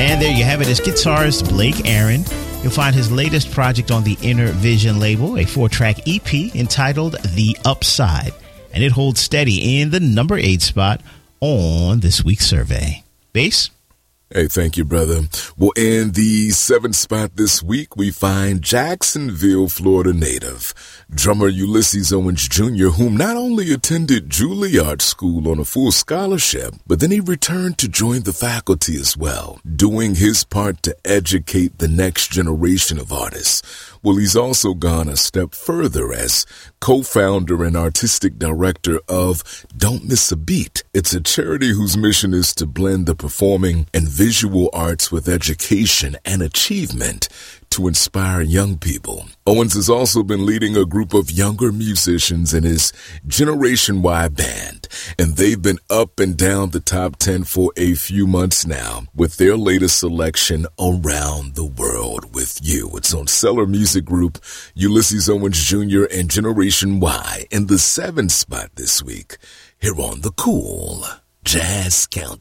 And there you have it. It's guitarist Blake Aaron. You'll find his latest project on the Inner Vision label, a 4-track EP entitled The Upside. And it holds steady in the number 8 spot on this week's survey. Bass? Hey, thank you, brother. Well, in the 7th spot this week, we find Jacksonville, Florida native, drummer Ulysses Owens Jr., whom not only attended Juilliard School on a full scholarship, but then he returned to join the faculty as well, doing his part to educate the next generation of artists. Well, he's also gone a step further as co-founder and artistic director of Don't Miss a Beat. It's a charity whose mission is to blend the performing and visual arts with education and achievement to inspire young people. Owens has also been leading a group of younger musicians in his Generation Y band, and they've been up and down the top 10 for a few months now with their latest selection, Around the World with You. It's on Cellar Music Group, Ulysses Owens Jr. and Generation Y in the 7th spot this week here on the Cool Jazz Countdown.